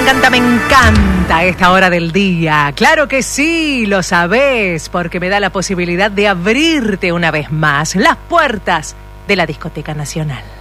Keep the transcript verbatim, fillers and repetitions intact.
encanta, me encanta esta hora del día. Claro que sí, lo sabés, porque me da la posibilidad de abrirte una vez más las puertas de la Discoteca Nacional.